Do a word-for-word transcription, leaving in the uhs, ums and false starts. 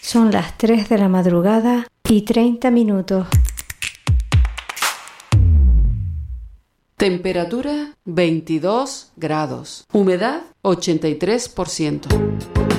Son las tres de la madrugada y treinta minutos. Temperatura veintidós grados. Humedad ochenta y tres por ciento.